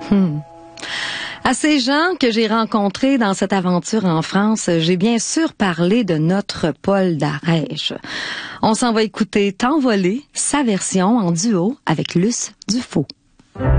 À ces gens que j'ai rencontrés dans cette aventure en France, j'ai bien sûr parlé de notre Paul d'Arèche. On s'en va écouter T'envoler, sa version en duo avec Luce Dufaux.